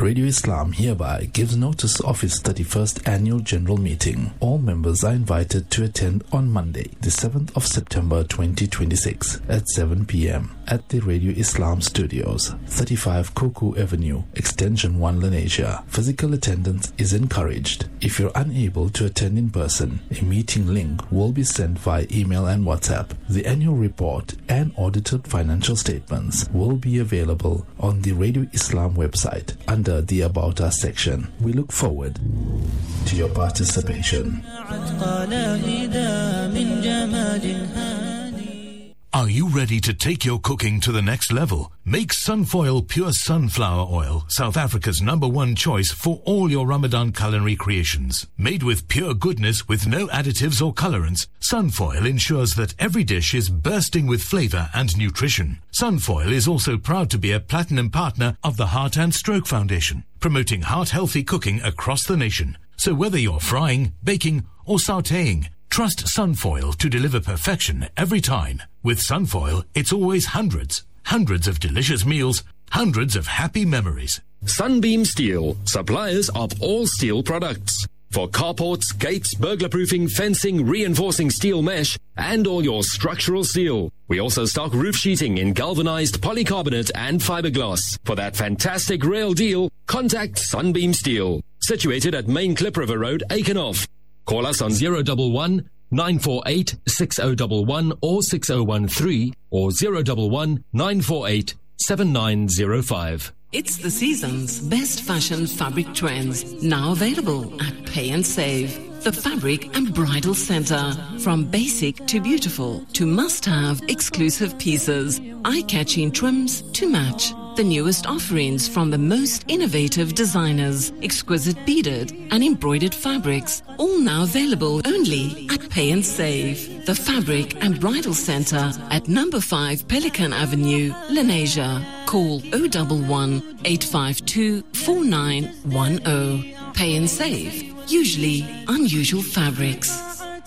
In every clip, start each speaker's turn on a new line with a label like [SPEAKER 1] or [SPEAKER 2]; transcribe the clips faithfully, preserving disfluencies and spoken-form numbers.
[SPEAKER 1] Radio Islam hereby gives notice of its thirty-first Annual General Meeting. All members are invited to attend on Monday, the seventh of September twenty twenty-six at seven p m at the Radio Islam Studios, thirty-five Kuku Avenue, Extension one, Lenasia. Physical attendance is encouraged. If you're unable to attend in person, a meeting link will be sent via email and WhatsApp. The annual report and audited financial statements will be available on the Radio Islam website under the About Us section. We look forward to your participation.
[SPEAKER 2] Are you ready to take your cooking to the next level? Make Sunfoil Pure Sunflower Oil, South Africa's number one choice for all your Ramadan culinary creations. Made with pure goodness with no additives or colorants, Sunfoil ensures that every dish is bursting with flavor and nutrition. Sunfoil is also proud to be a platinum partner of the Heart and Stroke Foundation, promoting heart-healthy cooking across the nation. So whether you're frying, baking, or sautéing, trust Sunfoil to deliver perfection every time. With Sunfoil, it's always hundreds, hundreds of delicious meals, hundreds of happy memories.
[SPEAKER 3] Sunbeam Steel, suppliers of all steel products. For carports, gates, burglar-proofing, fencing, reinforcing steel mesh, and all your structural steel. We also stock roof sheeting in galvanized polycarbonate and fiberglass. For that fantastic rail deal, contact Sunbeam Steel. Situated at Main Clip River Road, Aikenhoff. Call us on zero one one, nine four eight, six zero one one or six zero one three or zero one one, nine four eight, seven nine zero five.
[SPEAKER 4] It's the season's best fashion fabric trends, now available at Pay and Save. The Fabric and Bridal Center. From basic to beautiful to must-have exclusive pieces, eye-catching trims to match. The newest offerings from the most innovative designers, exquisite beaded and embroidered fabrics, all now available only at Pay and Save. The Fabric and Bridal Center at number five Pelican Avenue, Lenasia. Call oh one one, eight five two, four nine one oh. Pay and Save. Usually unusual fabrics.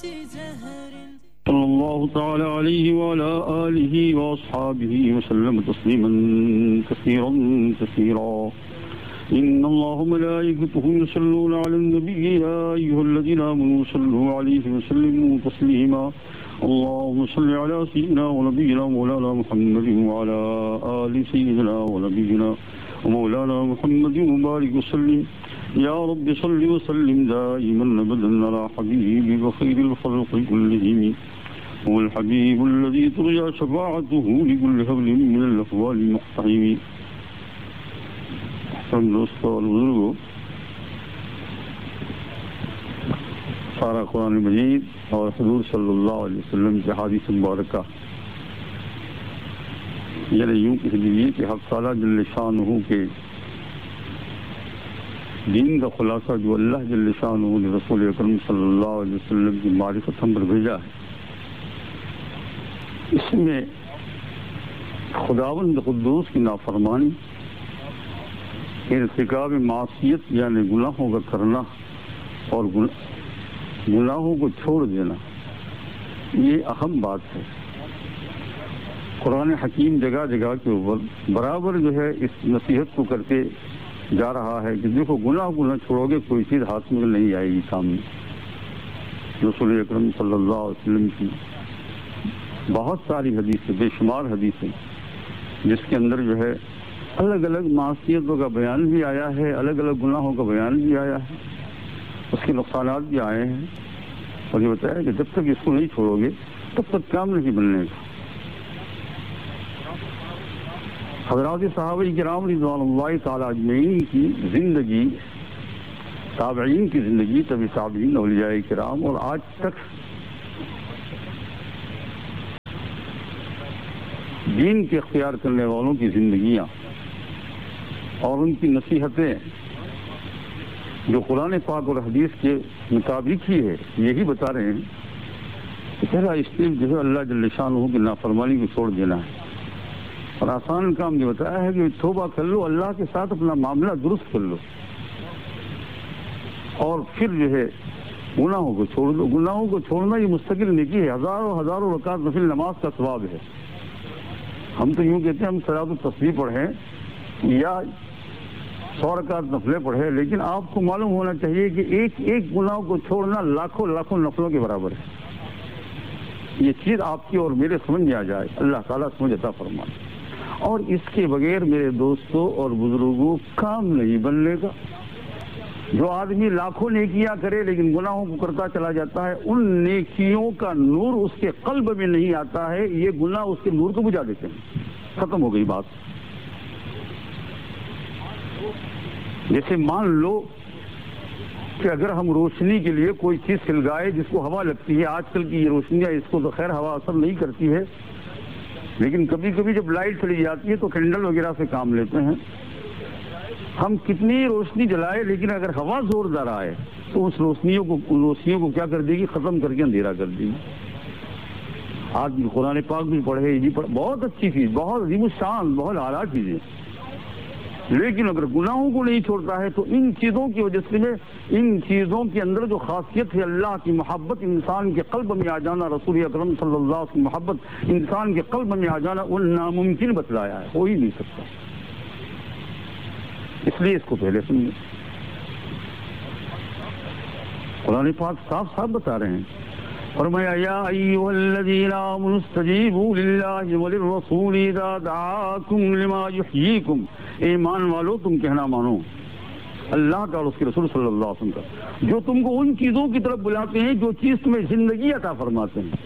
[SPEAKER 5] صلى الله تعالى عليه وعلى آله وأصحابه وسلم تسليما كثيرا كثيرا. إن الله ملائكته يصلون على النبي يا أيها الذين آمنوا صلوا عليه وسلموا تسليما. اللهم صل على سيدنا ونبينا مولانا محمد وعلى آل سيدنا ونبينا ومولانا محمد وبارك وسلم. يا رب صل وسلم دائما أبدا على حبيبك خير الخلق كلهم. هو الحبيب الذي ترجى شفاعته لكل هول من الأفوال المقتحم. احسن دوستو اور بزرگو، سارا قرآن مجید اور حضور صلی اللہ علیہ وسلم کی حدیث مبارکہ، یعنی یوں کہہ لیجیے کہ حق تعالیٰ جل شانہ کے دین کا خلاصہ جو اللہ جل شانہ نے رسول اکرم صلی اللہ علیہ وسلم کی معرفت ہم پر بھیجا ہے، اس میں خداوند قدوس کی نافرمانی، ارتکاب معصیت یعنی گناہوں کا کرنا اور گناہوں کو چھوڑ دینا، یہ اہم بات ہے۔ قرآن حکیم جگہ جگہ کے اوپر برابر جو ہے اس نصیحت کو کرتے جا رہا ہے کہ دیکھو گناہ کو نہ چھوڑو گے کوئی چیز ہاتھ میں نہیں آئے گی سامنے۔ رسول اکرم صلی اللہ علیہ وسلم کی بہت ساری حدیثیں، بے شمار حدیثیں، جس کے اندر جو ہے الگ الگ معصیتوں کا بیان بھی آیا ہے، الگ الگ گناہوں کا بیان بھی آیا ہے، اس کے نقصانات بھی آئے ہیں، اور یہ بتایا کہ جب تک اس کو نہیں چھوڑو گے تب تک کام نہیں بننے کا۔ حضرات صحابہ کرام رضوان اللہ تعالی اجمعین کی زندگی، تابعین کی زندگی، طبی تابعین، اولیاء کرام، اور آج تک دین کے اختیار کرنے والوں کی زندگیاں اور ان کی نصیحتیں جو قرآن پاک اور حدیث کے مطابق ہی ہے، یہی بتا رہے ہیں کہ پہلا اسٹیپ جو ہے اللہ جل شانہ کی نافرمانی کو چھوڑ دینا ہے، اور آسان کام یہ بتایا ہے کہ توبہ کر لو، اللہ کے ساتھ اپنا معاملہ درست کر لو، اور پھر جو ہے گناہوں کو چھوڑ دو۔ گناہوں کو چھوڑنا یہ مستقل نیکی ہے، ہزاروں ہزاروں رکعت نفل نماز کا ثواب ہے۔ ہم تو یوں کہتے ہیں ہم صلاۃ التسبیح پڑھیں یا سو رکعت نفلیں پڑھے، لیکن آپ کو معلوم ہونا چاہیے کہ ایک ایک گناہ کو چھوڑنا لاکھوں لاکھوں نفلوں کے برابر ہے. یہ چیز آپ کی اور میرے سمجھ میں آ جائے، اللہ تعالیٰ سمجھ عطا فرمائے. اور اس کے بغیر میرے دوستوں اور بزرگوں کام نہیں بننے کا. جو آدمی لاکھوں نیکیاں کرے لیکن گناہوں کو کرتا چلا جاتا ہے، ان نیکیوں کا نور اس کے قلب میں نہیں آتا ہے، یہ گناہ اس کے نور کو بجھا دیتے ہیں. ختم ہو گئی بات. جیسے مان لو کہ اگر ہم روشنی کے لیے کوئی چیز سلگائے جس کو ہوا لگتی ہے، آج کل کی یہ روشنیاں اس کو تو خیر ہوا اثر نہیں کرتی ہے، لیکن کبھی کبھی جب لائٹ چلی جاتی ہے تو کینڈل وغیرہ سے کام لیتے ہیں. ہم کتنی روشنی جلائے لیکن اگر ہوا زوردار آئے تو اس روشنیوں کو روشنیوں کو کیا کر دے گی؟ ختم کر کے اندھیرا کر دے گی. آج قرآن پاک بھی پڑھے، یہ پڑھے، بہت اچھی چیز، بہت عظیم الشان، بہت اعلیٰ چیزیں، لیکن اگر گناہوں کو نہیں چھوڑتا ہے تو ان چیزوں کی وجہ سے میں ان چیزوں کے اندر جو خاصیت ہے اللہ کی محبت انسان کے قلب میں آ جانا، رسول اکرم صلی اللہ علیہ وسلم کی محبت انسان کے قلب میں آ جانا، وہ ناممکن بتلایا ہے، ہو ہی نہیں سکتا. اس لیے اس کو پہلے سنیے. قرآن پاک صاف صاف بتا رہے ہیں، فرمایا یا ایھا الذین آمنوا استجیبوا للہ وللرسول اذا دعاکم لما یحییکم. ایمان والو تم کہنا مانو اللہ کا اور اس کے رسول صلی اللہ علیہ وسلم کا، جو تم کو ان چیزوں کی طرف بلاتے ہیں جو چیز تمہیں زندگی عطا فرماتے ہیں.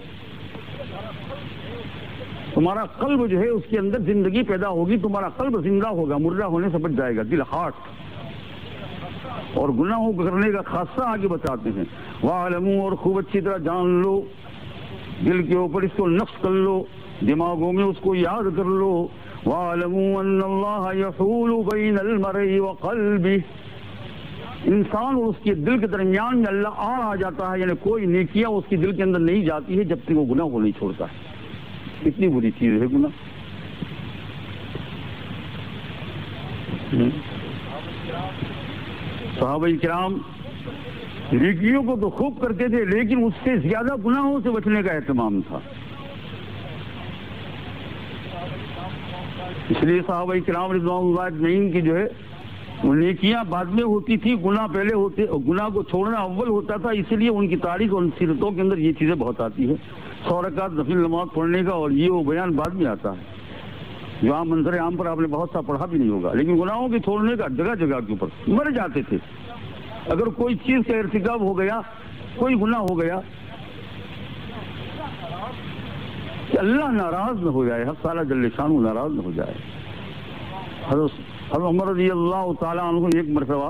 [SPEAKER 5] تمہارا قلب جو ہے اس کے اندر زندگی پیدا ہوگی، تمہارا قلب زندہ ہوگا، مردہ ہونے سے بچ جائے گا، دل ہارٹ. اور گناہوں کو کرنے کا خاصہ آگے بتاتے ہیں، وَاعْلَمُوا، اور خوب اچھی طرح جان لو، دل کے اوپر اس کو نقش کر لو، دماغوں میں اس کو یاد کر لو، وَاعْلَمُوا أَنَّ اللَّهَ يَحُولُ بَيْنَ الْمَرْءِ وَقَلْبِهِ. انسان اور اس کے دل کے درمیان میں اللہ آ آ جاتا ہے، یعنی کوئی نیکیاں اس کے دل کے اندر نہیں جاتی ہے جب تک وہ گناہ کو نہیں چھوڑتا ہے. اتنی بری چیز ہے گناہ. صحابہ کرام نیکیوں کو تو خوب کرتے تھے لیکن اس سے زیادہ گناہوں سے بچنے کا اہتمام تھا. اس لیے صحابہ کرام رضوان اللہ اجمعین کی جو ہے نیکیاں بعد میں ہوتی تھی، گناہ پہلے ہوتے، گناہ کو چھوڑنا اول ہوتا تھا. اسی لیے ان کی تاریخ اور سیرتوں کے اندر یہ چیزیں بہت آتی ہے. سو رکعت نفل نماز پڑھنے کا اور یہ وہ بیان بعد میں آتا ہے، جو عام منظر عام پر آپ نے بہت سا پڑھا بھی نہیں ہوگا. لیکن گناہوں کے چھوڑنے کا جگہ جگہ کے اوپر مر جاتے تھے. اگر کوئی چیز کا ارتکاب ہو گیا، کوئی گناہ ہو گیا، کہ اللہ ناراض نہ ہو جائے، حق تعالیٰ جل شانہ ناراض نہ ہو جائے. حضرت عمر رضی اللہ تعالیٰ عنہ ایک مرتبہ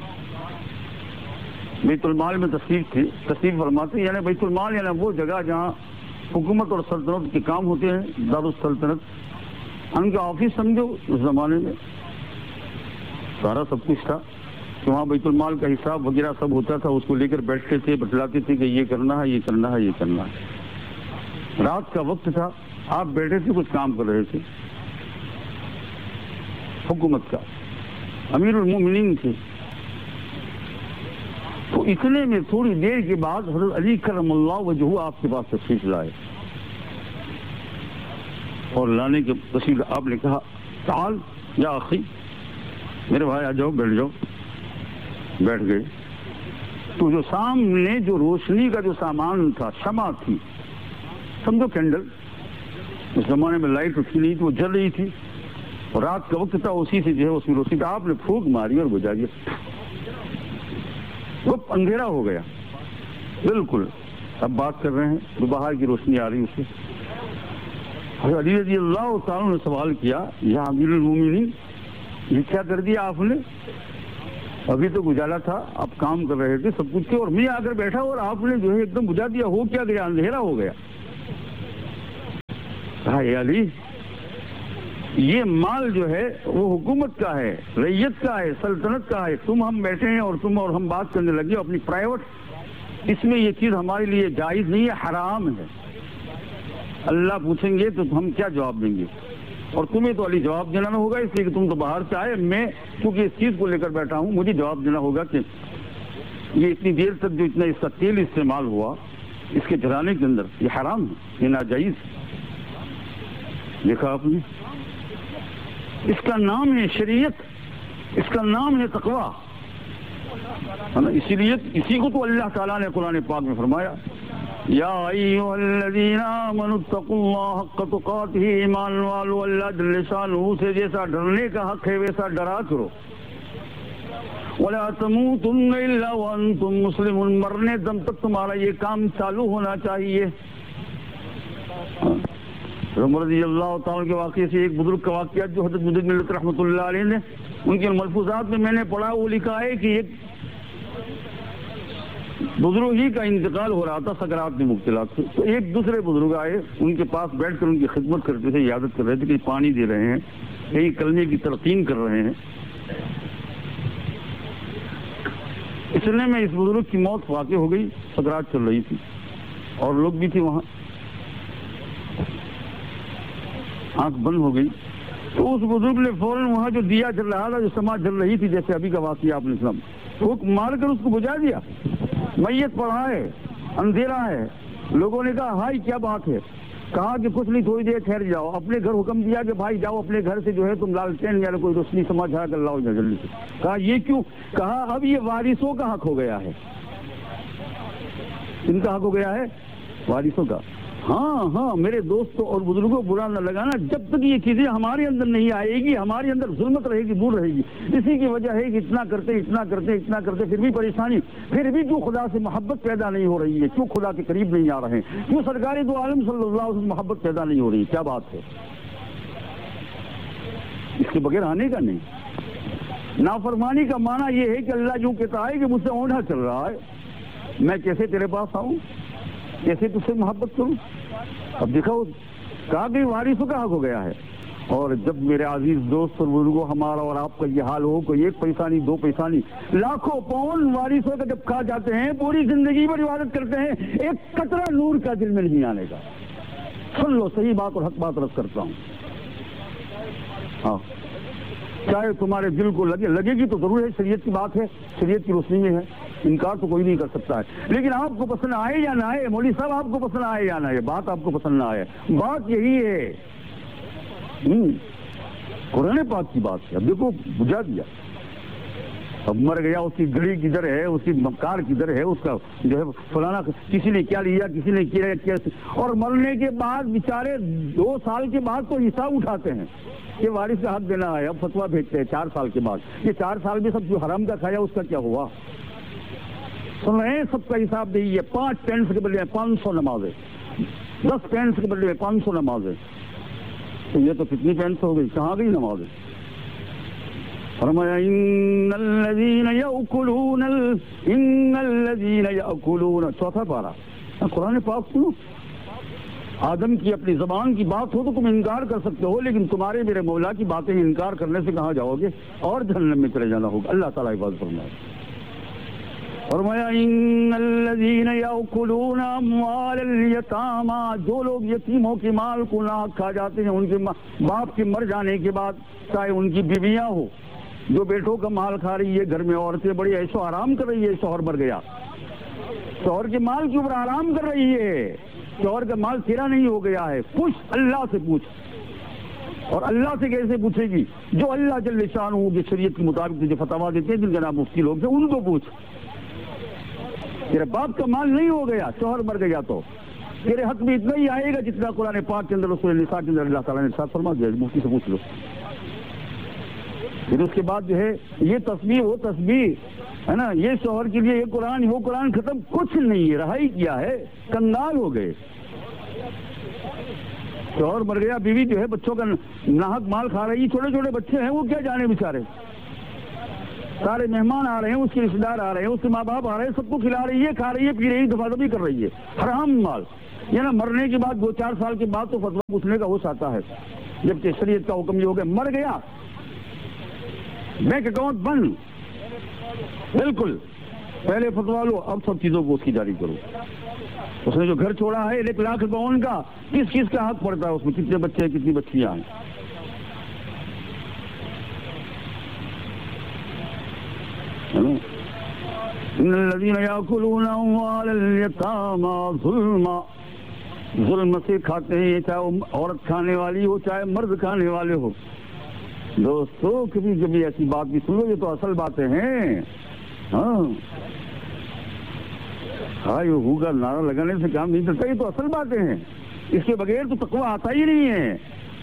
[SPEAKER 5] بیت المال میں تشریف تھی تشریف فرماتے، یعنی بیت المال یعنی وہ جگہ جہاں حکومت اور سلطنت کے کام ہوتے ہیں، دارالسلطنت. ان کا آفس سمجھو، اس زمانے میں سارا سب کچھ تھا کہ وہاں بیت المال کا حساب وغیرہ سب ہوتا تھا. اس کو لے کر بیٹھتے تھے، بتلاتے تھے کہ یہ کرنا ہے، یہ کرنا ہے، یہ کرنا ہے. رات کا وقت تھا، آپ بیٹھے تھے، کچھ کام کر رہے تھے. حکومت کا امیر المومنین تھے. تو اتنے میں تھوڑی دیر کے بعد حضرت علی کرم اللہ وجہہ آپ کے پاس تشریف لائے، اور لانے کے تشریف آپ نے کہا تعال یا اخی، میرے بھائی آ جاؤ، بیٹھ جاؤ. بیٹھ گئے. تو جو سامنے جو روشنی کا جو سامان تھا، شمع تھی، سمجھو کینڈل، اس زمانے میں لائٹ اٹھی نہیں تھی، وہ جل رہی تھی، اور رات کا وقت تھا، اسی سے جو ہے اس میں روشنی تھا. آپ نے پھونک ماری اور بجھا دیا، وہ اندھیرا ہو گیا بالکل. اب بات کر رہے ہیں جو باہر کی روشنی آ رہی اس سے. حضرت علی رضی اللہ تعالیٰ نے سوال کیا، یا امیر المومنین یہ کیا کر دیا آپ نے؟ ابھی تو اجالا تھا، آپ کام کر رہے تھے، سب کچھ تھے، اور میں آ کر بیٹھا اور آپ نے جو ہے ایک دم بجھا دیا. ہو کیا گیا؟ اندھیرا ہو گیا. کہا اے علی، یہ مال جو ہے وہ حکومت کا ہے، رعیت کا ہے، سلطنت کا ہے. تم ہم بیٹھے ہیں اور تم اور ہم بات کرنے لگے اپنی پرائیویٹ. اس میں یہ چیز ہمارے لیے جائز نہیں ہے، حرام ہے. اللہ پوچھیں گے تو ہم کیا جواب دیں گے؟ اور تمہیں تو علی جواب دینا ہوگا، اس لیے کہ تم تو باہر سے آئے. میں کیونکہ اس چیز کو لے کر بیٹھا ہوں، مجھے جواب دینا ہوگا کہ یہ اتنی دیر تک جو اتنا اس کا تیل استعمال ہوا اس کے جلانے کے اندر، یہ حرام ہے، یہ ناجائز. دیکھا آپ نے، اس کا نام ہے شریعت. اس کا نام ہے تقویٰ. اسی لیے اسی کو تو اللہ تعالیٰ نے قرآن پاک میں فرمایا یا ایھا الذین آمنوا اتقوا اللہ حق تقاتہ، ایمان والو اللہ جل شانہ سے جیسا ڈرنے کا حق ہے ویسا ڈرا کرو. ولا تموتن الا وانتم مسلمون، مرنے دم تک تمہارا یہ کام چالو ہونا چاہیے. عمر رضی اللہ تعالیٰ کے واقعے سے ایک بزرگ کا واقعہ جو حضرت مجدد ملت رحمۃ اللہ علیہ نے ان کے ملفوظات میں میں نے پڑھا، وہ لکھا ہے کہ ایک بزرگ ہی کا انتقال ہو رہا تھا سکرات میں مبتلا تھے، تو ایک دوسرے بزرگ آئے ان کے پاس بیٹھ کر ان کی خدمت کرتے تھے، عیادت کر رہے تھے، کہیں پانی دے رہے ہیں، کہیں کلمے کی تلقین کر رہے ہیں. اتنے میں اس بزرگ کی موت واقع ہو گئی، سکرات چل رہی تھی اور لوگ بھی تھے وہاں. آنکھ بند ہو گئی تو اس بزرگ نے فوراً وہاں جو دیا جل رہا تھا، جو سماج جل رہی تھی، جیسے ابھی کا واقعہ آپ نے سنا، وہ مار کر اس کو بجھا دیا. میت پڑا ہے، اندھیرا ہے. لوگوں نے کہا ہائی کیا بات ہے؟ کہا کہ کچھ نہیں، تھوڑی دیر ٹھہر جاؤ. اپنے گھر حکم دیا کہ بھائی جاؤ اپنے گھر سے جو ہے تم لالٹین یا کوئی روشنی سمجھا کر لاؤ جلدی سے. کہا یہ کیوں؟ کہا اب یہ وارثوں کا حق ہو گیا ہے. ان کا حق ہو گیا ہے؟ وارثوں کا. ہاں ہاں میرے دوستوں اور بزرگوں برا نہ لگانا، جب تک یہ چیزیں ہمارے اندر نہیں آئے گی ہمارے اندر ظلمت رہے گی، دور رہے گی. اسی کی وجہ ہے کہ اتنا کرتے اتنا کرتے اتنا کرتے پھر بھی پریشانی، پھر بھی کیوں خدا سے محبت پیدا نہیں ہو رہی ہے، کیوں خدا کے قریب نہیں آ رہے ہیں، کیوں سرکار دو عالم صلی اللہ علیہ وسلم محبت پیدا نہیں ہو رہی. کیا بات ہے؟ اس کے بغیر آنے کا نہیں. نافرمانی کا معنی یہ ہے کہ اللہ جو کہتا ہے کہ مجھ سے اونڈھا چل رہا ہے، میں کیسے تیرے پاس آؤں، کیسے تجھ سے محبت کروں. اب دیکھو کہا کہ وارثوں کا حق ہو گیا ہے. اور جب میرے عزیز دوست اور بزرگوں ہمارا اور آپ کا یہ حال ہو، کوئی ایک پیسہ نہیں، دو پیسہ نہیں، لاکھوں پاؤنڈ وارثوں کا جب کھا جاتے ہیں، پوری زندگی پر عبادت کرتے ہیں، ایک قطرہ نور کا دل میں نہیں آنے کا. سن لو، صحیح بات اور حق بات رد کرتا ہوں. ہاں چاہے تمہارے دل کو لگے لگے گی تو ضرور ہے، شریعت کی بات ہے، شریعت کی روشنی میں ہے، انکار تو کوئی نہیں کر سکتا ہے. لیکن آپ کو پسند آئے یا نہ آئے، مولوی صاحب آپ کو پسند آئے یا نہ آئے، بات آپ کو پسند نہ آئے، بات یہی ہے. قرآن پاک کی بات ہے. اب دیکھو بجھا دیا، اب مر گیا، اس کی گھڑی کدھر ہے، اس کی مکار کدھر ہے، اس کا جو ہے فلانا کسی نے کیا لیا، کسی نے کیا کیا. اور مرنے کے بعد بیچارے دو سال کے بعد تو حساب اٹھاتے ہیں کہ وارث کا حق دینا ہے. اب فتویٰ بھیجتے ہیں چار سال کے بعد، یہ چار سال میں سب جو حرام کا کھایا اس کا کیا ہوا. سن رہے ہیں، سب کا حساب دے. پانچ پینس کے بدلے پانچ سو نمازیں، دس پینس کے بدلے پانچ سو نمازیں، تو یہ تو کتنی پینس ہو گئی، کہاں گئی نمازیں. فرمایا ان الذین یاکلون ان الذین یاکلون، چوتھا پارہ قرآن پاک سنو. آدم کی اپنی زبان کی بات ہو تو تم انکار کر سکتے ہو، لیکن تمہارے میرے مولا کی باتیں انکار کرنے سے کہاں جاؤ گے، اور جہنم میں چلے جانا ہوگا. اللہ تعالیٰ حفاظت فرمائے. فرمایا ان الذین یاکلون اموال الیتامی، جو لوگ یتیموں کے مال کو نہ کھا جاتے ہیں، ان کے باپ کے مر جانے کے بعد، چاہے ان کی بیویاں ہو جو بیٹوں کا مال کھا رہی ہے، گھر میں عورتیں بڑی ایشو آرام کر رہی ہے، شوہر مر گیا، شوہر کے مال کے اوپر آرام کر رہی ہے، شوہر کا مال تیرا نہیں ہو گیا ہے، پوچھ اللہ سے پوچھ. اور اللہ سے کیسے پوچھے گی؟ جو اللہ جل شانہ کی شریعت کے مطابق تجھے فتوا دیتے ہیں، جن کا نام مفتی لوگ ہیں، ان کو پوچھ. تیرے باپ کا مال نہیں ہو گیا، شوہر مر گیا، تو تیرے حق میں اتنا ہی آئے گا جتنا قرآن پاک کے اندر، رسول النساء کے اندر اللہ تعالیٰ نے ارشاد فرما دیا. مفتی سے پوچھ لو. پھر اس کے بعد جو ہے یہ تسبیح وہ تسبیح ہے نا، یہ شوہر کے لیے یہ قرآن وہ قرآن، ختم کچھ نہیں ہے، رہائی کیا ہے، کنگال ہو گئے. شوہر مر گیا، بیوی جو ہے بچوں کا ناحق مال کھا رہی، چھوٹے چھوٹے بچے ہیں، وہ کیا جانے بیچارے. سارے مہمان آ رہے ہیں، اس کے رشتے دار آ رہے ہیں، اس کے ماں باپ آ رہے ہیں، سب کو کھلا رہی ہے، کھا رہی ہے، پی رہی ہے، دفعہ دفعی کر رہی ہے، حرام مال. یہ نا مرنے کے بعد دو چار سال کے بعد تو فتویٰ پوچھنے کا ہوش آتا ہے، جبکہ شریعت کا حکم یہ ہو گیا مر گیا بینک اکاؤنٹ بند، بالکل پہلے فتویٰ لو، اب سب چیزوں کو اس کی جاری کرو. اس نے جو گھر چھوڑا ہے ایک لاکھ روپے کا، کس کس کا حق پڑتا ہے اس میں، کتنے بچے ہیں، کتنی بچیاں ہیں. ان الذین یاکلون اموال الیتامی ظلما، ظلم سے کھاتے ہیں، چاہے عورت کھانے والی ہو چاہے مرد کھانے والے ہو. دوستو کبھی کبھی ایسی بات بھی سنو، یہ تو اصل باتیں ہیں. ہاں ہاں یہ ہو کا نعرہ لگانے سے کام نہیں چلتا، یہ تو اصل باتیں ہیں. اس کے بغیر تو تقویٰ آتا ہی نہیں ہے.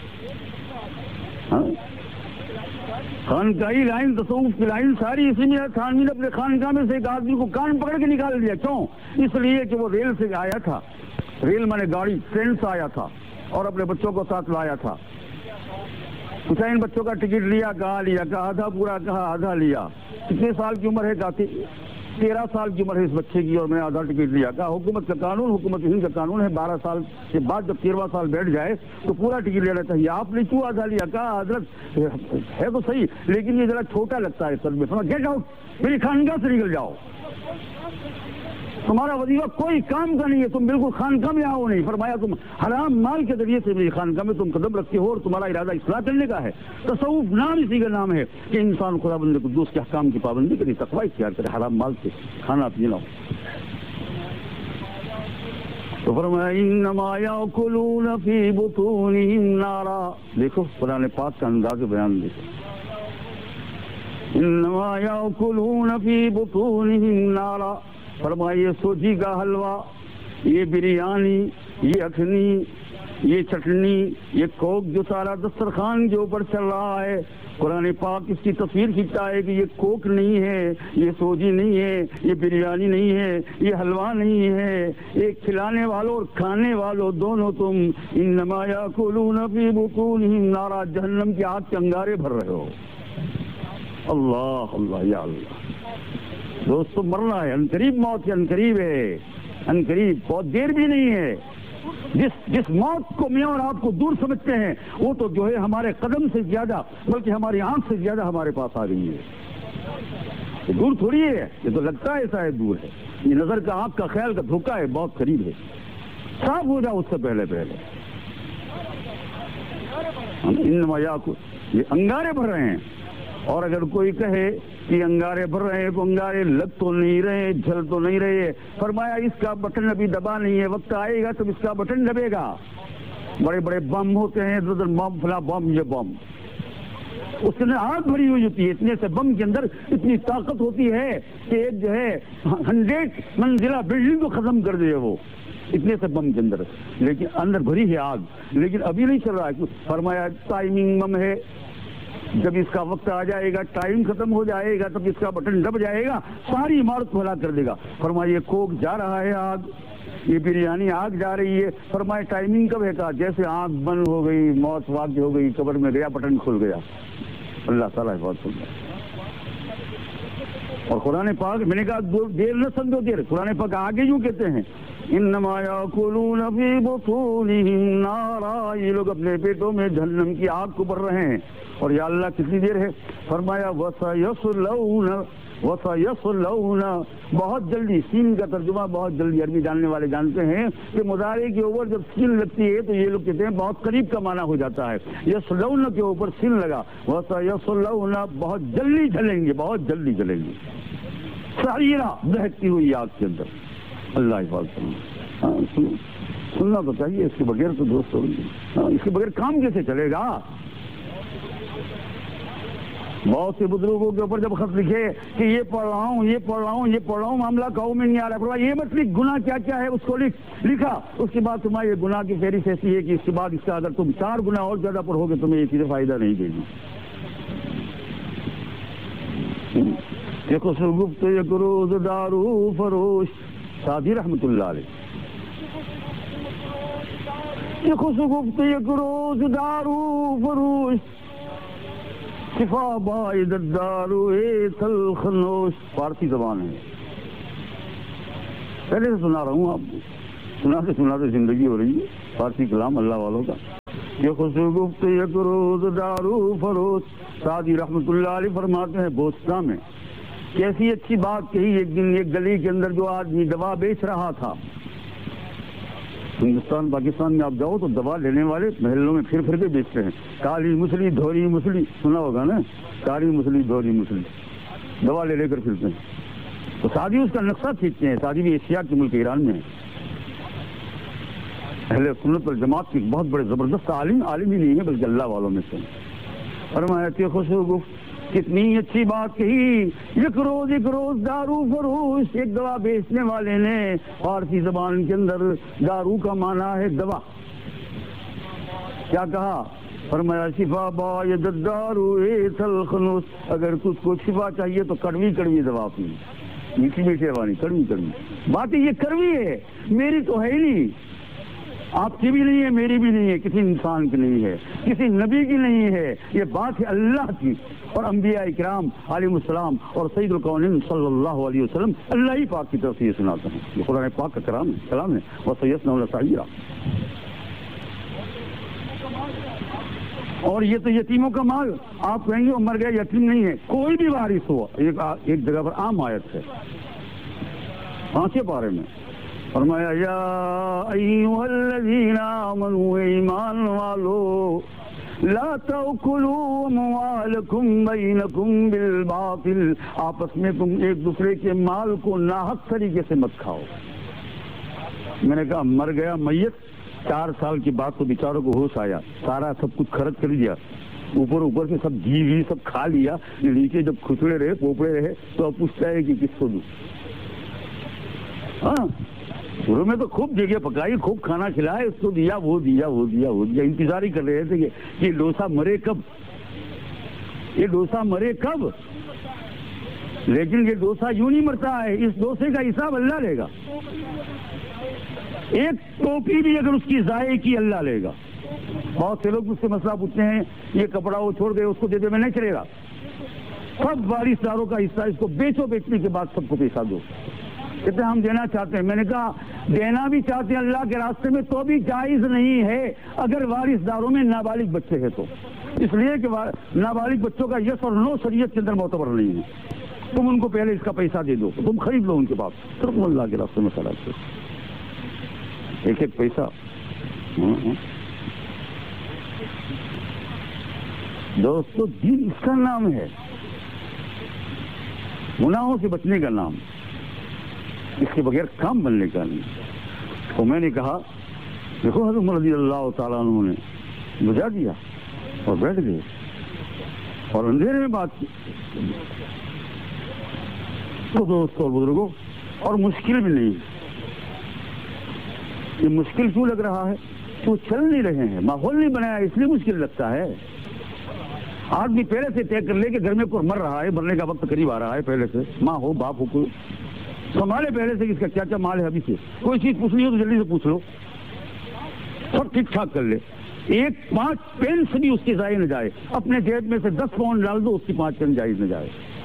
[SPEAKER 5] ہاں خانقاہی لائن، تصوف کی لائن ساری اسی میں ہے. خانوی نے اپنے خانقاہ میں سے ایک آدمی کو کان پکڑ کے نکال دیا. کیوں؟ اس لیے کہ وہ ریل سے آیا تھا. ریل میں نے گاڑی ٹرین سے آیا تھا اور اپنے بچوں کو ساتھ لایا تھا. پوچھا ان بچوں کا ٹکٹ لیا؟ کہا لیا. کہا آدھا پورا؟ کہا آدھا لیا. کتنے سال کی عمر ہے؟ کہا تیرہ سال کی عمر ہے اس بچے کی اور میں آدھا ٹکٹ لیا. کہا حکومت کا قانون، حکومت ہند کا قانون ہے بارہ سال کے بعد جب تیرہواں سال بیٹھ جائے تو پورا ٹکٹ لینا چاہیے. آپ نے کیوں آدھا لیا؟ کہا حضرت ہے تو صحیح لیکن یہ ذرا چھوٹا لگتا ہے سر میں. گیٹ آؤٹ، میری خانقاہ سے نکل جاؤ. تمہارا وظیفہ کوئی کام کا نہیں ہے، تم بالکل خانقاہ میں آؤ نہیں. فرمایا تم حرام مال کے ذریعے سے میری خانقاہ میں تم قدم رکھتے ہو اور تمہارا ارادہ اصلاح کرنے کا ہے. تصوف نام اسی کا نام ہے کہ انسان خدا بندے قدوس کے احکام کی پابندی کرے، تقوی اختیار کرے، حرام مال سے کھانا پینا ہو. تو فرمایا انما یاکلون فی بطونہم نارا. دیکھو قرآن پاک کا انداز بیان دیکھو. انما یاکلون فی بطونہم نارا. فرمائیے سوجی کا حلوہ، یہ بریانی، یہ اخنی، یہ چٹنی، یہ کوک جو سارا دسترخوان کے اوپر چل رہا ہے، قرآن پاک اس کی تصویر کھینچتا ہے کہ یہ کوک نہیں ہے، یہ سوجی نہیں ہے، یہ بریانی نہیں ہے، یہ حلوہ نہیں ہے. ایک کھلانے والوں اور کھانے والوں دونوں تم انما یاکلون فی بطونہم نارا، جہنم کی آگ کے انگارے بھر رہے ہو. اللہ اللہ یا اللہ. دوستو مرنا ہے، انقریب موت کے انقریب ہے، انقریب، بہت دیر بھی نہیں ہے. جس جس موت کو میں اور آپ کو دور سمجھتے ہیں وہ تو جو ہے ہمارے قدم سے زیادہ بلکہ ہماری آنکھ سے زیادہ ہمارے پاس آ گئی ہے. یہ دور تھوڑی ہے، یہ تو لگتا ہے ایسا ہے دور ہے. یہ نظر کا، آنکھ کا، خیال کا دھوکہ ہے، بہت قریب ہے. صاف ہو جاؤ اس سے پہلے پہلے. انما یاکل، یہ انگارے بھر رہے ہیں. اور اگر کوئی کہے کہ انگارے بھر رہے ہیں تو انگارے لگ تو نہیں رہے، جل تو نہیں رہے. فرمایا اس کا بٹن ابھی دبا نہیں ہے، وقت آئے گا تب اس کا بٹن دبے گا. بڑے بڑے بم ہوتے ہیں، ادھر بم، فلا بم، یہ بم، اس کے اندر آگ بھری ہوئی ہوتی ہے. اتنے سے بم کے اندر اتنی طاقت ہوتی ہے کہ ایک جو ہے ہنڈریڈ منزلہ بلڈنگ کو ختم کر دے وہ، اتنے سے بم کے اندر. لیکن اندر بھری ہے آگ، لیکن ابھی نہیں چل رہا ہے. فرمایا ٹائمنگ بم ہے، جب اس کا وقت آ جائے گا، ٹائم ختم ہو جائے گا تب اس کا بٹن دب جائے گا، ساری عمارت کو ہلا کر دے گا. فرمایا یہ کوک جا رہا ہے آگ، یہ بریانی آگ جا رہی ہے. فرمایا ٹائمنگ کب ہے؟ کہا جیسے آگ بند ہو گئی، موت واقع ہو گئی، قبر میں گیا، بٹن کھل گیا. اللہ تعالیٰ بہت سن. اور قرآن پاک میں نے کہا دیر نہ سمجھو دیر، قرآن پاک آگے یوں کہتے ہیں انما یاکلون فی بطونہم نارا، یہ لوگ اپنے پیٹوں میں جہنم کی آگ کو بھر رہے ہیں. اور یا اللہ کتنی دیر ہے؟ فرمایا وَسَيَصْلَوْنَ وَسَيَصْلَوْنَ، بہت جلدی. سین کا ترجمہ بہت جلدی عربی جاننے والے جانتے ہیں کہ مضارع کے اوپر جب سین لگتی ہے تو یہ لوگ کہتے ہیں بہت قریب کا معنی ہو جاتا ہے. یصلون کے اوپر سین لگا، وَسَيَصْلَوْنَ، بہت جلدی جلیں گے، بہت جلدی جلیں گے. سعیرہ، دہکتی ہوئی آگ کے اندر. اللہ حفاظت کرنا. ہاں سننا تو چاہیے، اس کے بغیر تو دوست ہاں اس کے بغیر کام کیسے چلے گا؟ بہت سے بزرگوں کے اوپر جب خط لکھے کہ یہ پڑھ رہا ہوں، یہ پڑھ رہا ہوں، یہ پڑھ رہا ہوں، معاملہ کہوں میں نہیں آ رہا، یہ مت لکھ گناہ کیا کیا ہے اس کو لکھ. لکھا. اس کے بعد تمہارے یہ گناہ کی فہرست ایسی ہے کہ اس کے بعد اس کا اگر تم چار گناہ اور زیادہ پڑھو گے تمہیں یہ چیزیں فائدہ نہیں دے گی. دیکھو سرگفت یک روز دارو فروش، سعدی رحمت اللہ علیہ. دیکھو سرگفت یک روز دارو فروش، شفا باید الدارو تلخ نوش. فارسی زبان ہے، پہلے سے سنا رہا ہوں آپ کو، سناتے سناتے زندگی ہو رہی ہے. فارسی کلام اللہ والوں کا. یہ خسرگفت یک روز دارو فروش، سعدی رحمت اللہ علیہ فرماتے ہیں بوستا میں کیسی اچھی بات کہی. ایک دن ایک گلی کے اندر جو آدمی دوا بیچ رہا تھا، ہندوستان پاکستان میں آپ جاؤ تو دوا لینے والے محلوں میں پھر پھر کے بیچتے ہیں. کالی مسلی، دھوری مسلی، سنا ہوگا نا، کالی مسلی، دھوری مسلی، دوا لے لے کر پھرتے ہیں. تو سعدی اس کا نقشہ کھینچتے ہیں. سعدی بھی ایشیا کے ملک ایران میں ہے. اہل سنت والجماعت کی بہت بڑے زبردست عالم، عالم ہی نہیں ہے بلکہ اللہ والوں میں سے. فرمایا کہ خوشو گفت کتنی اچھی بات کہی، ایک روز ایک روز دارو فروش، ایک دوا بیچنے والے نے فارسی زبان کے اندر دارو کا معنی ہے دوا، کیا کہا؟ فرمایا شفا باید الدارو ایت الخنوس، اگر کچھ کو شفا چاہیے تو کڑوی کڑوی دوا پی، میٹھی میٹھی دوا نہیں، کڑوی کڑوی بات یہ کڑوی ہے، میری تو ہے ہی نہیں، آپ کی بھی نہیں ہے، میری بھی نہیں ہے، کسی انسان کی نہیں ہے، کسی نبی کی نہیں ہے، یہ بات ہے اللہ کی اور انبیاء اکرام علیہ السلام اور سید القونین صلی اللہ علیہ وسلم اللہ ہی پاک کی طرف سے یہ سناتا ہوں، یہ قرآن پاک کا کلام ہے کلام ہے وَسَيَصْنَعُ لَسَعِيرًا۔ اور یہ تو یتیموں کا مال، آپ کہیں گے وہ مر گئے یتیم نہیں ہے، کوئی بھی وارث ہو، ایک ایک جگہ پر عام آیت ہے پانچے پارے میں، فرمایا یا ایھا الذین آمنوا، ایمان والو، لا تأکلوا اموالکم بینکم بالباطل، آپس میں تم ایک دوسرے کے مال کو ناحق طریقے سے مت کھاؤ۔ میں نے کہا مر گیا میت، چار سال کے بعد تو بیچاروں کو ہوش آیا، سارا سب کچھ خرچ کر دیا، اوپر اوپر سے سب گھی وی سب کھا لیا، نیچے جب کھچڑے رہے پوپڑے رہے تو اب پوچھتا ہے کہ کس کو دوں۔ ہاں شروع میں تو خوب جگہ پکائی، خوب کھانا کھلایا، اس کو دیا وہ دیا وہ دیا وہ دیا، انتظار ہی کر رہے تھے کہ یہ ڈوسا مرے کب، یہ ڈوسا مرے کب، لیکن یہ ڈوسا یوں نہیں مرتا ہے، اس ڈوسے کا حساب اللہ لے گا، ایک ٹوپی بھی اگر اس کی ضائع کی اللہ لے گا۔ بہت سے لوگ اس سے مسئلہ پوچھتے ہیں یہ کپڑا وہ چھوڑ دے اس کو دے دے، میں نہیں چلے گا، سب وارث داروں کا حصہ، اس کو بیچو، بیچنے کے بعد سب کو پیسہ دو۔ کہتے ہم دینا چاہتے ہیں، میں نے کہا دینا بھی چاہتے ہیں اللہ کے راستے میں تو بھی جائز نہیں ہے اگر وارث داروں میں نابالغ بچے ہیں تو، اس لیے کہ نابالغ بچوں کا یس اور نو شریعت کے اندر معتبر نہیں ہے، تم ان کو پہلے اس کا پیسہ دے دو، تم خرید لو ان کے پاس، پھر تم اللہ کے راستے میں خرچ کرو، ایک ایک پیسہ۔ دوستو دین اس کا نام ہے، گناہوں سے بچنے کا نام، اس کے بغیر کام بننے کا نہیں۔ تو میں نے کہا دیکھو حضرت عمر رضی اللہ تعالیٰ عنہ نے بجا دیا اور بیٹھ گئے اور اندھیرے میں بات کی۔ تو دوستوں اور بزرگوں، اور مشکل بھی نہیں، یہ مشکل کیوں لگ رہا ہے کہ وہ چل نہیں رہے ہیں، ماحول نہیں بنایا اس لیے مشکل لگتا ہے۔ آدمی پہلے سے طے کر لے کہ گھر میں کوئی مر رہا ہے، مرنے کا وقت قریب آ رہا ہے، پہلے سے ماں ہو باپ ہو کوئی سنبھالے پہلے سے کہ اس کا کیا کیا مال ہے، ابھی سے کوئی چیز پوچھنی ہو تو جلدی سے پوچھ لو، سب ٹھیک ٹھاک کر لے، ایک پانچ پین سے بھی اس کی ضائع نہ جائے، اپنے جیب میں سے دس پاؤنڈ ڈال دو اس کی پانچ پین جائز نہ جائے۔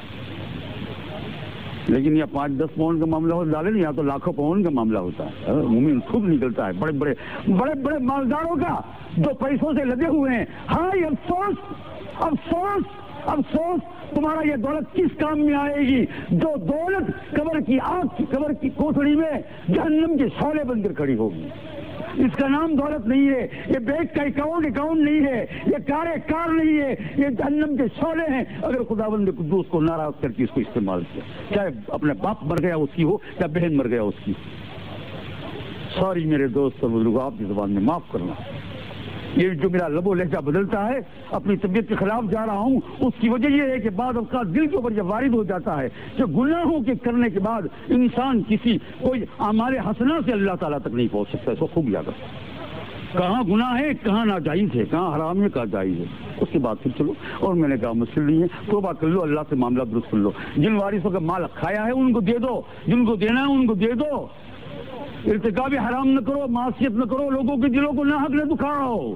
[SPEAKER 5] لیکن یہ پانچ دس پاؤنڈ کا معاملہ ہو ڈالے نہیں، یا تو لاکھوں پاؤنڈ کا معاملہ ہوتا ہے، مومن خوب نکلتا ہے، بڑے بڑے بڑے بڑے مالداروں کا جو پیسوں سے لگے ہوئے ہیں۔ ہاں افسوس افسوس افسوس تمہارا یہ دولت کس کام میں آئے گی جو دولت قبر کی آگ قبر کی کوٹڑی میں جہنم کے شعلے بن کر کھڑی ہوگی۔ اس کا نام دولت نہیں ہے، یہ بینک کا اکاؤنٹ اکاؤنٹ نہیں ہے، یہ کار کار نہیں ہے، یہ جہنم کے شعلے ہیں اگر خداوند قدوس کو ناراض کر کے اس کو استعمال کیا، چاہے اپنے باپ مر گیا اس کی ہو یا بہن مر گیا اس کی۔ سوری میرے دوست اور بزرگوں، آپ کی زبان میں معاف کرنا، یہ جو میرا لب و لہجہ بدلتا ہے، اپنی طبیعت کے خلاف جا رہا ہوں، اس کی وجہ یہ ہے کہ بعض اوقات دل کے اوپر یہ وارد ہو جاتا ہے کہ گناہوں کے کرنے کے بعد انسان کسی کوئی اعمال حسنہ سے اللہ تعالیٰ تک نہیں پہنچ سکتا، اس کو خوب یاد رکھو، کہاں گناہ ہے، کہاں ناجائز ہے، کہاں حرام ہے، کہاں جائز ہے، اس کے بعد پھر چلو۔ اور میں نے کہا مشکل نہیں ہے، توبہ کر لو، اللہ سے معاملہ درست کر لو، جن وارثوں کا مال کھایا ہے ان کو دے دو، جن کو دینا ہے ان کو دے دو، ارتکاب حرام نہ کرو، معصیت نہ کرو، لوگوں کے دلوں کو ناحق نہ دکھاؤ۔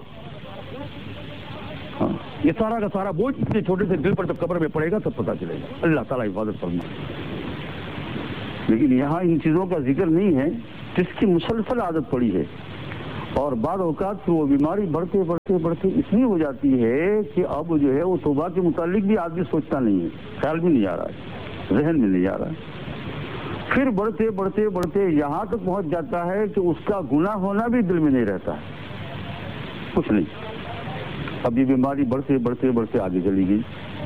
[SPEAKER 5] یہ سارا کا سارا بوجھ اتنے چھوٹے سے دل پر جب قبر میں پڑے گا تب پتہ چلے گا، اللہ تعالیٰ حفاظت فرمائے۔ لیکن یہاں ان چیزوں کا ذکر نہیں ہے جس کی مسلسل عادت پڑی ہے، اور بعض اوقات پھر وہ بیماری بڑھتے بڑھتے بڑھتے اتنی ہو جاتی ہے کہ اب جو ہے وہ توبہ کے متعلق بھی آدمی سوچتا نہیں ہے، خیال بھی نہیں آ رہا ہے، ذہن میں نہیں آ رہا ہے، پھر بڑھتے بڑھتے بڑھتے یہاں تک پہنچ جاتا ہے کہ اس کا گناہ ہونا بھی دل میں نہیں رہتا ہے، کچھ نہیں۔ اب یہ بیماری بڑھتے بڑھتے بڑھتے آگے چلی گئی،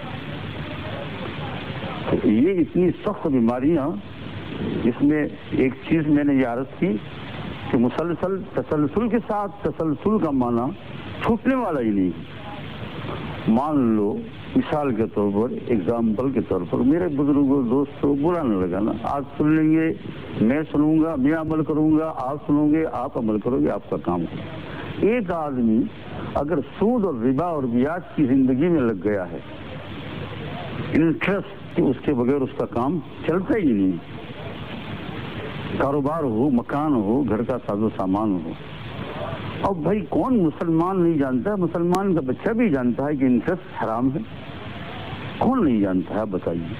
[SPEAKER 5] تو یہ اتنی سخت بیماریاں، اس میں ایک چیز میں نے یہ عرض کی کہ مسلسل تسلسل کے ساتھ، تسلسل کا معنی چھوٹنے والا ہی نہیں، مان لو مثال کے طور پر, ایگزامپل کے طور پر, میرے بزرگوں دوستوں برا نہ لگانا, آج سن لیں گے, میں سنوں گا, میں عمل کروں گا, آپ سنو گے, آپ عمل کرو گے, آپ کا کام ہوگا. ایک آدمی اگر سود اور ربا اور بیاج کی زندگی میں لگ گیا ہے, انٹرسٹ, اس کے بغیر اس کا کام چلتا ہی نہیں. کاروبار ہو, مکان ہو, گھر کا ساز و سامان ہو. اب بھائی کون مسلمان نہیں جانتا ہے, مسلمان کا بچہ بھی جانتا ہے کہ انٹرسٹ حرام ہے. کون نہیں جانتا ہے بتائیے؟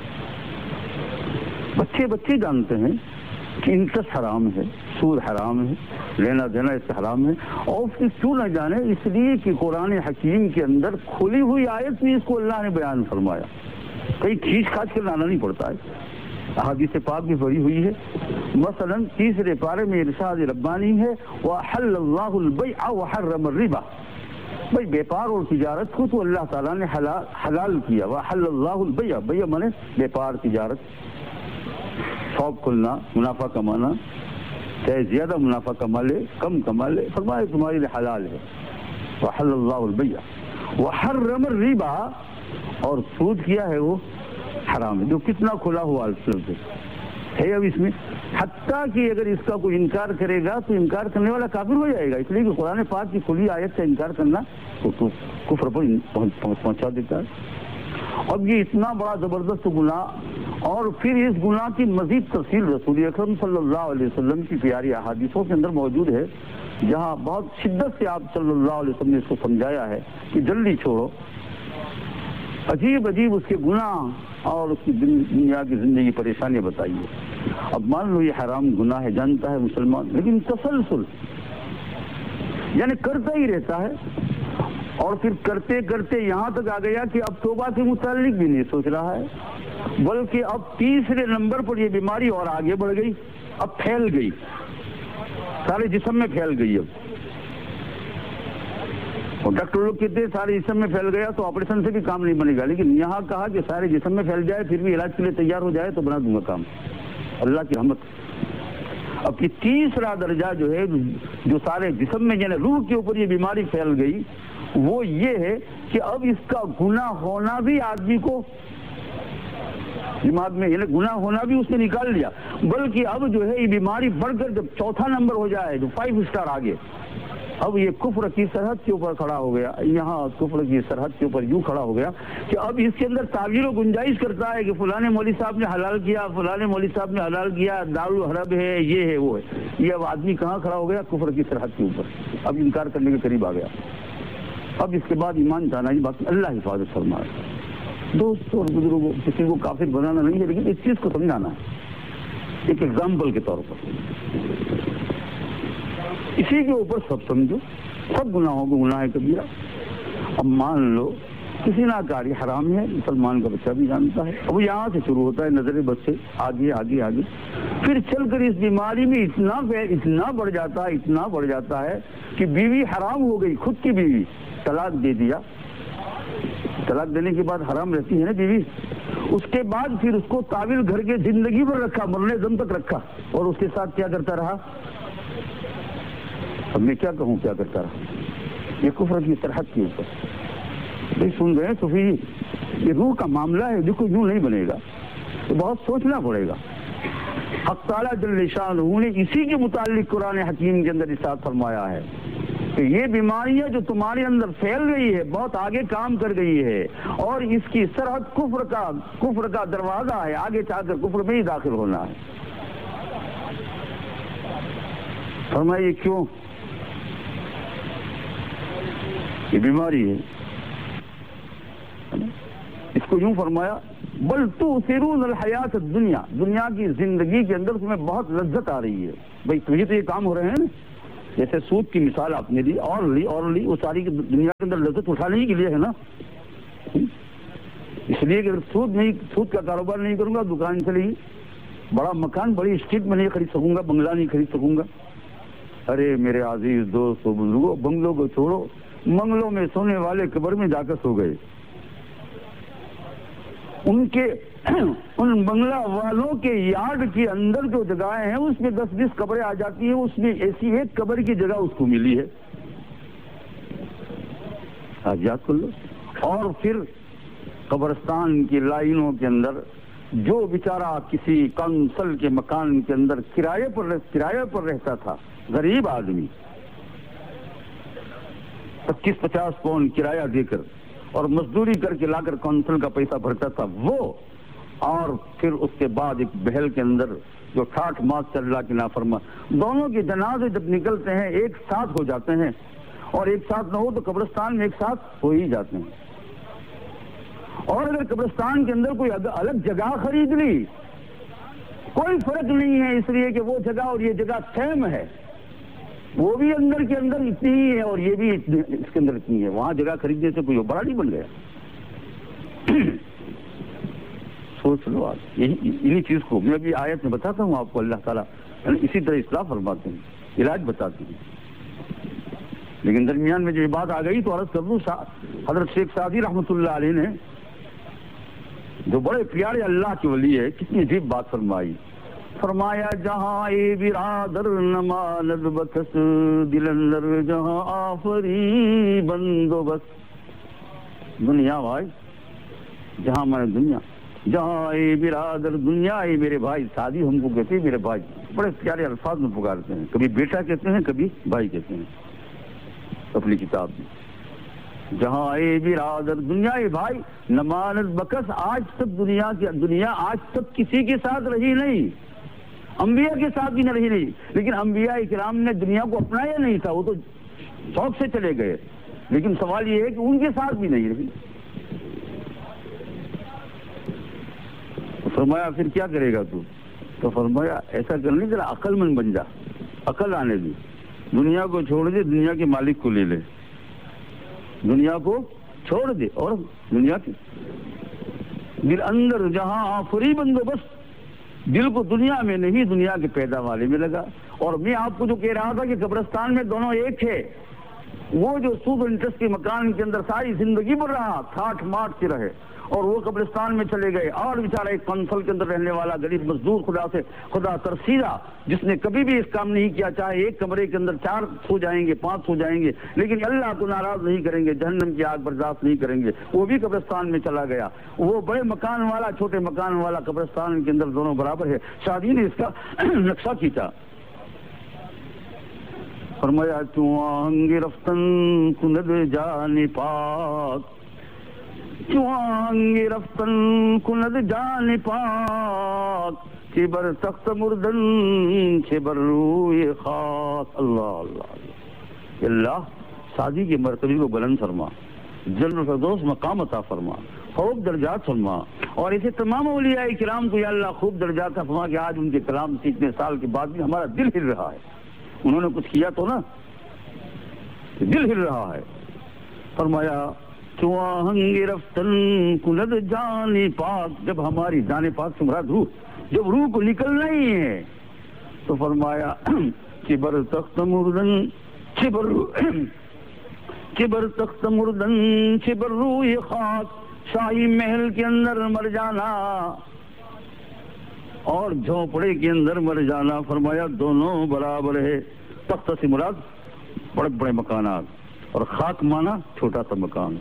[SPEAKER 5] بچے بچے جانتے ہیں کہ انٹرسٹ حرام ہے, سود حرام ہے, لینا دینا اس سے حرام ہے. اور پھر کیوں نہ جانے؟ اس لیے کہ قرآن حکیم کے اندر کھلی ہوئی آیت میں اس کو اللہ نے بیان فرمایا. کہیں کھینچ کھانچ کر لانا نہیں پڑتا ہے. احادیث پاک بھی پڑھی ہوئی ہے. مثلا تیسرے پارے میں ارشاد ربانی ہے, وَأَحَلَّ اللَّهُ الْبَيْعَ وَحَرَّمَ الرِّبَا. بھائی بیپار اور تجارت کو تو اللہ تعالیٰ نے حلال, حلال کیا. وَأَحَلَّ اللَّهُ الْبَيْعَ, بیع مانے بیپار, تجارت, شاپ کھولنا, منافع کمانا, چاہے زیادہ منافع کما لے کم کما لے, فرمایا تمہارے لیے حلال ہے. وَأَحَلَّ اللَّهُ الْبَيْعَ وَحَرَّمَ الرِّبَا, اور سود کیا ہے وہ حرام ہے. جو کتنا کھلا ہوا لفظ ہے اب اس میں, حتیٰ کہ اگر اس کا کوئی انکار کرے گا تو انکار کرنے والا کافر ہو جائے گا. اس لیے کہ قرآن پاک کی کھلی آیت سے انکار کرنا تو کفر پر پہنچا دیتا ہے. اب یہ اتنا بڑا زبردست گناہ, اور پھر اس گناہ کی مزید تفصیل رسول اکرم صلی اللہ علیہ وسلم کی پیاری احادیثوں کے اندر موجود ہے, جہاں بہت شدت سے آپ صلی اللہ علیہ وسلم نے اس کو سمجھایا ہے کہ جلدی چھوڑو. عجیب عجیب اس کے گناہ اور اس کی دنیا کی زندگی پریشانیاں بتائیے. اب مان لو یہ حرام گناہ ہے, جانتا ہے مسلمان, لیکن تسلسل یعنی کرتا ہی رہتا ہے, اور پھر کرتے کرتے یہاں تک آ گیا کہ اب توبہ کے متعلق بھی نہیں سوچ رہا ہے, بلکہ اب تیسرے نمبر پر یہ بیماری اور آگے بڑھ گئی, اب پھیل گئی, سارے جسم میں پھیل گئی. اب اور ڈاکٹر لوگ کہتے ہیں سارے جسم میں پھیل گیا تو آپریشن سے بھی کام نہیں بنے گا, لیکن یہاں کہا کہ سارے جسم میں پھیل جائے پھر بھی علاج کے لیے تیار ہو جائے تو بنا دوں گا کام, اللہ کی رحمت. اب یہ تیسرا درجہ جو ہے جو سارے جسم میں یعنی روح کے اوپر یہ بیماری پھیل گئی, وہ یہ ہے کہ اب اس کا گناہ ہونا بھی آدمی کو دماغ میں, یعنی گناہ ہونا بھی اس نے نکال لیا, بلکہ اب جو ہے یہ بیماری بڑھ کر جب چوتھا نمبر ہو جائے, جو فائیو اسٹار آگے, اب یہ کفر کی سرحد کے اوپر کھڑا ہو گیا. یہاں کفر کی سرحد کے اوپر یوں کھڑا ہو گیا کہ اب اس کے اندر تعبیر و گنجائش کرتا ہے کہ فلاں مولوی صاحب نے حلال کیا, فلاں مولوی صاحب نے حلال کیا, دارالحرب ہے, یہ ہے, وہ ہے. یہ اب آدمی کہاں کھڑا ہو گیا؟ کفر کی سرحد کے اوپر, اب انکار کرنے کے قریب آ گیا. اب اس کے بعد ایمان جانا ہی باقی, اللہ حفاظت فرمائے. دوستوں اور بزرگوں, کسی کو کافر بنانا نہیں ہے, لیکن اس چیز کو سمجھانا ہے ایک ایگزامپل کے طور پر. اسی کے اوپر سب سمجھو, سب گناہوں کو گناہ کبیرہ. اب مان لو کسی ناکاری حرام ہے, مسلمان کا بچہ بھی جانتا ہے. اب یہاں سے شروع ہوتا ہے نظر بد سے, آگے آگے آگے, پھر چل کر اس بیماری میں اتنا اتنا بڑھ جاتا ہے اتنا بڑھ جاتا ہے کہ بیوی حرام ہو گئی, خود کی بیوی, طلاق دے دیا. طلاق دینے کے بعد حرام رہتی ہے نا بیوی, اس کے بعد پھر اس کو طاویل گھر کے زندگی بھر رکھا, مرنے دم تک رکھا, اور اس کے ساتھ کیا کرتا رہا؟ اب میں کیا کہوں کیا کرتا رہا؟ یہ کفر کی سرحد کے اوپر. بھائی سن رہے ہیں صوفی, یہ روح کا معاملہ ہے, دیکھو یوں نہیں بنے گا, تو بہت سوچنا پڑے گا. حق تعالیٰ جل شانہ نے اسی کے متعلق قرآن حکیم کے اندر ارشاد فرمایا ہے کہ یہ بیماریاں جو تمہارے اندر پھیل گئی ہے, بہت آگے کام کر گئی ہے, اور اس کی سرحد کفر کا کفر کا دروازہ ہے, آگے چاہ کر کفر میں ہی داخل ہونا ہے. فرمائیے کیوں؟ یہ بیماری ہے. اس کو یوں فرمایا, بل تؤثرون الحیات الدنیا, دنیا کی زندگی کے اندر تمہیں بہت لذت آ رہی ہے. بھائی تمہیں تو یہ کام ہو رہے ہیں نا, جیسے سود کی مثال آپ نے دی, اور لی اور لی وہ ساری دنیا کے اندر لذت اٹھانے کے لیے ہے نا. اس لیے کہ سود نہیں, سود کا کاروبار نہیں کروں گا, دکان چلے گی, بڑا مکان بڑی اسٹریٹ میں نہیں خرید سکوں گا, بنگلہ نہیں خرید سکوں گا. ارے میرے عزیز دوستو بزرگو, بنگلوں کو چھوڑو, منگلوں میں سونے والے قبر میں جا کر سو گئے. ان کے ان بنگلہ والوں کے یارڈ کے اندر جو جگہیں ہیں اس میں دس بیس قبریں آ جاتی ہیں, اس میں ایسی ایک قبر کی جگہ اس کو ملی ہے. آج یاد کر لو, اور پھر قبرستان کی لائنوں کے اندر جو بیچارہ کسی کونسل کے مکان کے اندر کرائے پر کرائے پر رہتا تھا، غریب آدمی، پچیس پچاس پاؤنڈ کرایہ دے کر اور مزدوری کر کے لا کر کونسل کا پیسہ بھرتا تھا وہ، اور پھر اس کے بعد ایک بہل کے اندر جو ٹھاٹھ ماس چل رہا کہ نافرما، دونوں کے جنازے جب نکلتے ہیں ایک ساتھ ہو جاتے ہیں، اور ایک ساتھ نہ ہو تو قبرستان میں ایک ساتھ ہو ہی جاتے ہیں۔ اور اگر قبرستان کے اندر کوئی الگ جگہ خرید لی، کوئی فرق نہیں ہے، اس لیے کہ وہ جگہ اور یہ جگہ سیم ہے، وہ بھی اندر کے اندر اتنی ہی ہے اور یہ بھی اس کے اندر اتنی ہے، وہاں جگہ خریدنے سے کوئی بڑا نہیں بن گیا۔ سوچ لو آپ، یہی انہی چیز کو میں ابھی آیت میں بتاتا ہوں آپ کو، اللہ تعالیٰ اسی طرح اصلاح فرماتے ہیں، علاج بتاتے ہیں۔ لیکن درمیان میں جو یہ بات آ گئی تو عرض کر دوں، حضرت شیخ سعدی رحمۃ اللہ علیہ نے جو بڑے پیارے اللہ کے ولی ہے، کتنی عجیب بات فرمائی، فرمایا جہاں اے برادر نماند بکس دل اندر جہاں آفری بندوبست، دنیا بھائی جہاں میں دنیا، جہاں اے برادر دنیا، اے میرے بھائی، سعدی ہم کو کہتے ہیں میرے بھائی، بڑے پیارے الفاظ میں پکارتے ہیں، کبھی بیٹا کہتے ہیں کبھی بھائی کہتے ہیں اپنی کتاب میں، جہاں اے برادر دنیا، اے بھائی نماند بکس، آج تک دنیا کی دنیا آج تک کسی کے ساتھ رہی نہیں، انبیاء کے ساتھ بھی نہ رہی نہیں، لیکن انبیاء کرام نے دنیا کو اپنایا نہیں تھا، وہ تو شوق سے چلے گئے، لیکن سوال یہ ہے کہ ان کے ساتھ بھی نہیں رہی۔ فرمایا پھر کیا کرے گا تو تو فرمایا ایسا کرنے ذرا عقل مند بن جا، عقل آنے دی، دنیا کو چھوڑ دے، دنیا کے مالک کو لے لے، دنیا کو چھوڑ دے اور دنیا کے دل اندر جہاں آفری بندوبست، دل کو دنیا میں نہیں دنیا کے پیدا والے میں لگا۔ اور میں آپ کو جو کہہ رہا تھا کہ قبرستان میں دونوں ایک ہے، وہ جو سود و انٹرسٹ کے مکان کے اندر ساری زندگی بھر رہا، ٹھاٹ ماٹ کے رہے، اور وہ قبرستان میں چلے گئے، اور بیچارہ ایک کنسل کے اندر رہنے والا غریب مزدور، خدا سے خدا ترسیدہ، جس نے کبھی بھی اس کام نہیں کیا، چاہے ایک کمرے کے اندر چار سو جائیں گے، پانچ سو جائیں گے، لیکن اللہ کو ناراض نہیں کریں گے، جہنم کی آگ برداشت نہیں کریں گے، وہ بھی قبرستان میں چلا گیا۔ وہ بڑے مکان والا، چھوٹے مکان والا، قبرستان کے اندر دونوں برابر ہے۔ شادی نے اس کا نقشہ کھینچا، فرمایا چوانگ رفتن کند جان پاک، چوانگ رفتن کند جان پاک، چبر تخت مردن چبر روی خاک۔ اللہ اللہ اللہ شادی کے مرتبے کو بلند فرما، جنت الفردوس مقام عطا فرما، خوب درجات فرما، اور اسے تمام اولیاء کرام کو یا اللہ خوب درجات فرما کہ آج ان کے کلام سے اتنے سال کے بعد بھی ہمارا دل ہل رہا ہے، انہوں نے کچھ کیا تو نا، دل ہل رہا ہے۔ فرمایا چوانگ رفتن کند جان پاک، جب ہماری جان پاک سے مراد روح، جب روح کو نکلنا ہی ہے تو فرمایا چبر تخت مردن چبر چبر تخت مردن چبر روح خاک، شاہی محل کے اندر مر جانا اور جھونپڑے کے اندر مر جانا، فرمایا دونوں برابر ہے۔ تخت سے مراد بڑے بڑے مکانات، اور خاک مانا چھوٹا سا مکان۔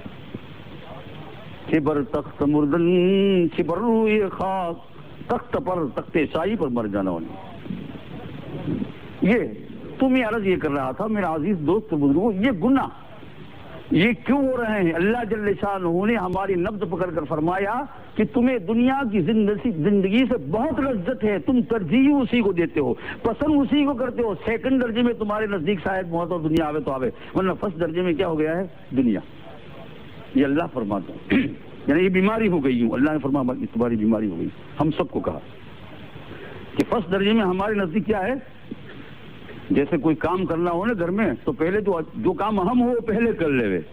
[SPEAKER 5] چبر تخت مردن چبر روی خاک، تخت پر، تخت شاہی پر مر جانا ہونے۔ یہ تمہیں عرض یہ کر رہا تھا میرا عزیز دوست بزرگوں، یہ گناہ یہ کیوں ہو رہے ہیں؟ اللہ جل شانہ نے ہماری نبض پکڑ کر فرمایا کہ تمہیں دنیا کی زندگی سے بہت لذت ہے، تم ترجیح اسی کو دیتے ہو، پسند اسی کو کرتے ہو، سیکنڈ درجے میں تمہارے نزدیک شاید موت اور دنیا آوے تو آوے، ورنہ فرسٹ درجے میں کیا ہو گیا ہے؟ دنیا۔ یہ اللہ فرماتا ہے، یعنی یہ بیماری ہو گئی ہوں، اللہ نے فرمایا تمہاری بیماری ہو گئی، ہم سب کو کہا کہ فرسٹ درجے میں ہمارے نزدیک کیا ہے؟ جیسے کوئی کام کرنا ہو نا گھر میں تو پہلے تو جو کام اہم ہو وہ پہلے کر لے،